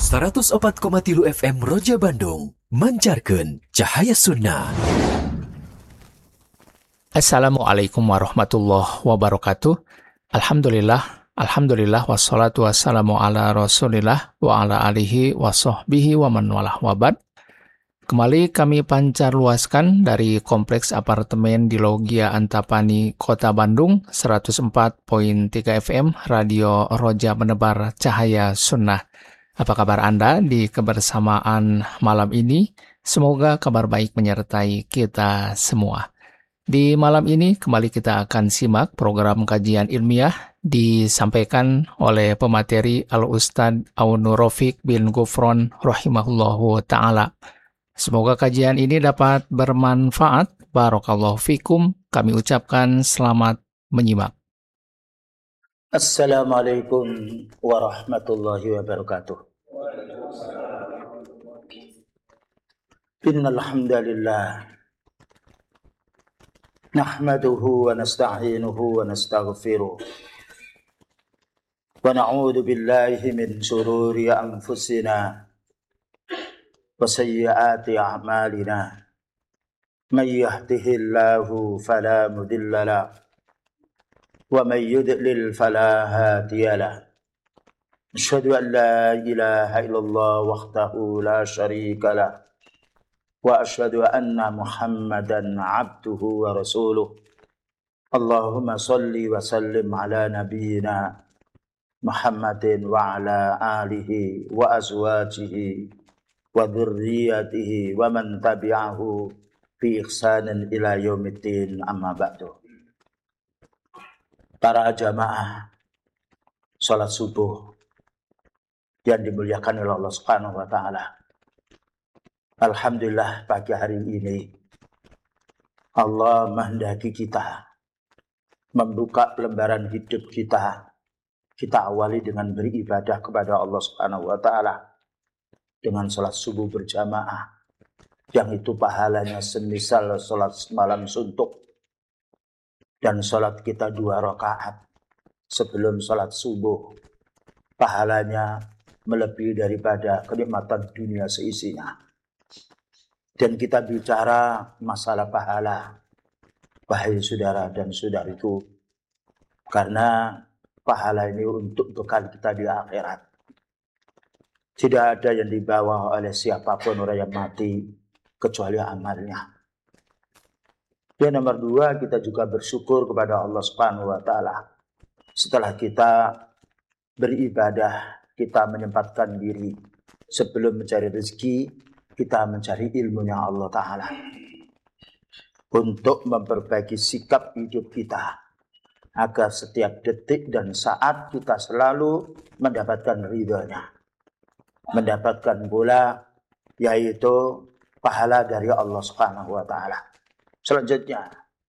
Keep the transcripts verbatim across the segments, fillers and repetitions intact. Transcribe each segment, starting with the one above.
seratus empat koma tiga F M Roja Bandung, mancarkan cahaya sunnah. Assalamualaikum warahmatullahi wabarakatuh. Alhamdulillah, alhamdulillah wassalatu wassalamu ala Rasulillah wa ala alihi wa sahbihi wa man walah wabad. Kembali kami pancar luaskan dari Kompleks Apartemen di Logia Antapani, Kota Bandung, seratus empat koma tiga F M Radio Roja Menebar Cahaya Sunnah. Apa kabar Anda di kebersamaan malam ini? Semoga kabar baik menyertai kita semua. Di malam ini kembali kita akan simak program kajian ilmiah disampaikan oleh pemateri Al-Ustadz Aunu Rafiq bin Gufron rahimahullahu ta'ala. Semoga kajian ini dapat bermanfaat. Barakallahu fikum. Kami ucapkan selamat menyimak. Assalamualaikum warahmatullahi wabarakatuh. Innal hamdalillah nahmaduhu wa nasta'inuhu wa nastaghfiruh wa na'udzu billahi min shururi anfusina wa sayyiati a'malina. May yahdihillahu fala mudilla lahu wa may yudlil fala hadiya lahu. Asyhadu an la ilaha illallah wahdahu la syarika lahu wa asyhadu anna Muhammadan abduhu wa rasuluh. Allahumma salli wa sallim ala nabiyyina Muhammadin wa ala alihi wa azwajihi wa dzurriyyatihi wa man tabi'ahu bi ihsanin ila yaumiddin, amma ba'du. Para jamaah salat subuh yang dimuliakan oleh Allah Subhanahu wa taala. Alhamdulillah, pagi hari ini Allah menghendaki kita membuka lembaran hidup kita. Kita awali dengan beribadah kepada Allah Subhanahu wa taala dengan salat subuh berjamaah, yang itu pahalanya semisal salat malam suntuk. Dan salat kita dua rakaat sebelum salat subuh, pahalanya melebihi daripada kenikmatan dunia seisinya. Dan kita bicara masalah pahala, wahai saudara dan saudariku, karena pahala ini untuk bekal kita di akhirat. Tidak ada yang dibawa oleh siapapun orang yang mati kecuali amalnya. Dan nomor dua, kita juga bersyukur kepada Allah Subhanahu wa taala. Setelah kita beribadah, kita menyempatkan diri sebelum mencari rezeki, kita mencari ilmunya Allah taala untuk memperbaiki sikap hidup kita agar setiap detik dan saat kita selalu mendapatkan ridhonya, mendapatkan pula yaitu pahala dari Allah Subhanahu wa taala. Selanjutnya,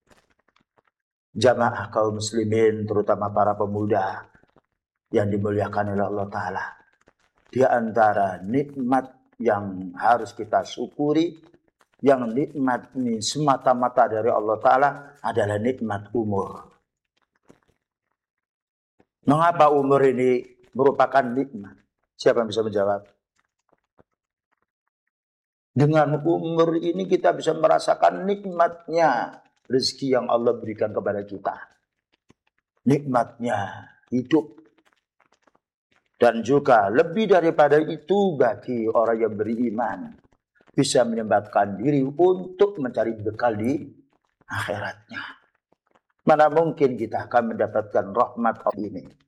jamaah kaum muslimin, terutama para pemuda yang dimuliakan oleh Allah Ta'ala. Di antara nikmat yang harus kita syukuri, yang nikmat ini semata-mata dari Allah Ta'ala, adalah nikmat umur. Mengapa umur ini merupakan nikmat? Siapa yang bisa menjawab? Dengan umur ini kita bisa merasakan nikmatnya rezeki yang Allah berikan kepada kita. Nikmatnya hidup. Dan juga lebih daripada itu, bagi orang yang beriman, bisa menyempatkan diri untuk mencari bekal di akhiratnya. Mana mungkin kita akan mendapatkan rahmat Allah ini